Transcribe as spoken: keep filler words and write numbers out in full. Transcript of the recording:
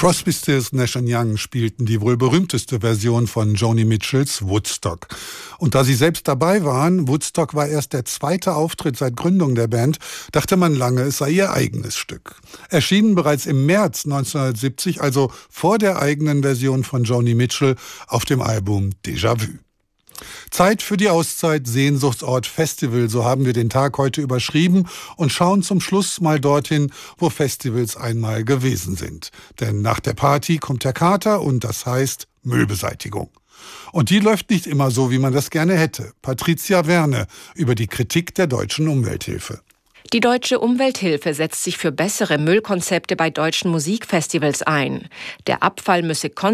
Crosby, Stills, Nash and Young spielten die wohl berühmteste Version von Joni Mitchells Woodstock. Und da sie selbst dabei waren, Woodstock war erst der zweite Auftritt seit Gründung der Band, dachte man lange, es sei ihr eigenes Stück. Erschienen bereits im März neunzehnhundertsiebzig, also vor der eigenen Version von Joni Mitchell, auf dem Album Déjà-vu. Zeit für die Auszeit, Sehnsuchtsort, Festival, so haben wir den Tag heute überschrieben und schauen zum Schluss mal dorthin, wo Festivals einmal gewesen sind. Denn nach der Party kommt der Kater und das heißt Müllbeseitigung. Und die läuft nicht immer so, wie man das gerne hätte. Patricia Werne über die Kritik der Deutschen Umwelthilfe. Die Deutsche Umwelthilfe setzt sich für bessere Müllkonzepte bei deutschen Musikfestivals ein. Der Abfall müsse